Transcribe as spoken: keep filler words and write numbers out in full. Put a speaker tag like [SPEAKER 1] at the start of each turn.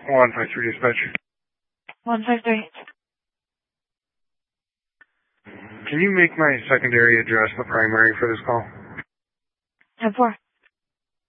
[SPEAKER 1] one five three dispatch.
[SPEAKER 2] one five three.
[SPEAKER 1] Can you make my secondary address the primary for this call?
[SPEAKER 2] ten four.